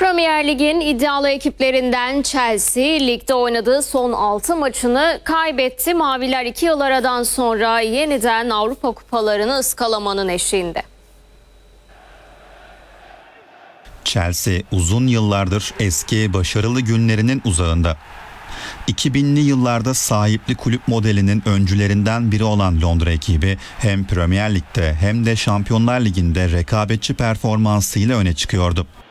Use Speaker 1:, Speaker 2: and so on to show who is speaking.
Speaker 1: Premier Lig'in iddialı ekiplerinden Chelsea, ligde oynadığı son 6 maçını kaybetti. Maviler 2 yıl aradan sonra yeniden Avrupa kupalarını ıskalamanın eşiğinde.
Speaker 2: Chelsea uzun yıllardır eski başarılı günlerinin uzağında. 2000'li yıllarda sahipli kulüp modelinin öncülerinden biri olan Londra ekibi hem Premier Lig'de hem de Şampiyonlar Ligi'nde rekabetçi performansıyla öne çıkıyordu.